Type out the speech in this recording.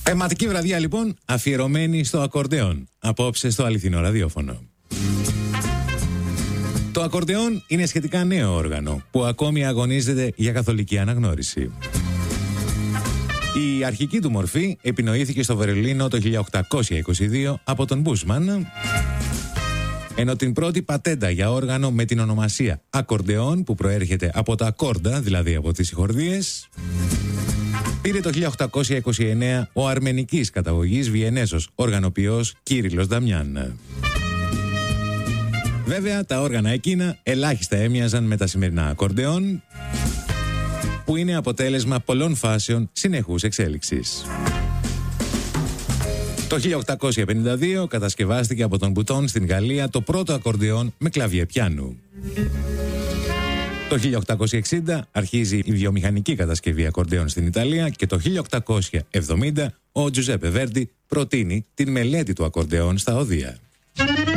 Θεματική βραδιά λοιπόν αφιερωμένη στο ακορντεόν. Απόψε στο αληθινό ραδιόφωνο. Το ακορντεόν είναι σχετικά νέο όργανο που ακόμη αγωνίζεται για καθολική αναγνώριση. Η αρχική του μορφή επινοήθηκε στο Βερολίνο το 1822 από τον Μπούσμαν, ενώ την πρώτη πατέντα για όργανο με την ονομασία ακορντεόν, που προέρχεται από τα ακόρντα, δηλαδή από τις συγχορδίες, πήρε το 1829 ο αρμενικής καταγωγής Βιενέζος οργανοποιός Κύριλλος Νταμιάν. Βέβαια, τα όργανα εκείνα ελάχιστα έμοιαζαν με τα σημερινά ακορντεόν, που είναι αποτέλεσμα πολλών φάσεων συνεχούς εξέλιξης. Το 1852 κατασκευάστηκε από τον Μπουτόν στην Γαλλία το πρώτο ακορντεόν με κλαβιέ πιάνου. Το 1860 αρχίζει η βιομηχανική κατασκευή ακορντεόν στην Ιταλία και το 1870 ο Τζουζέπε Βέρντι προτείνει την μελέτη του ακορντεόν στα οδεία.